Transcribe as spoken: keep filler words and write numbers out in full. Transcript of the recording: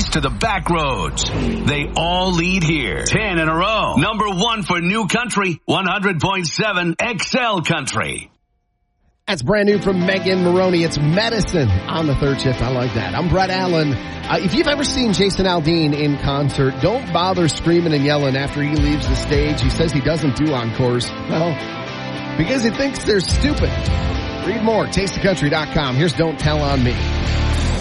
highways to the back roads. They all lead here. Ten in a row. Number one for New Country, one hundred point seven X L Country. That's brand new from Megan Maroney. It's Medicine on the third shift. I like that. I'm Brett Allen. Uh, if you've ever seen Jason Aldean in concert, don't bother screaming and yelling after he leaves the stage. He says he doesn't do encores. Well, because he thinks they're stupid. Read more, taste the country dot com. Here's Don't Tell on Me.